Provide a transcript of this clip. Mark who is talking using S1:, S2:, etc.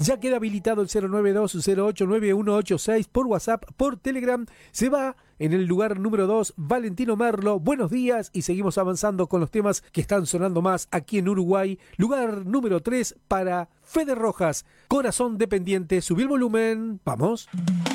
S1: Ya queda habilitado el 092-089186 por WhatsApp, por Telegram. Se va en el lugar número 2, Valentino Merlo. Buenos días y seguimos avanzando con los temas que están sonando más aquí en Uruguay. Lugar número 3 para Fede Rojas, Corazón Dependiente. Subí el volumen, vamos.